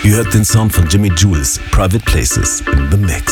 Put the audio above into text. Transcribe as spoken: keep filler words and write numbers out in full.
Ihr hört den Sound von Jimmy Jules, Private Places in the Mix.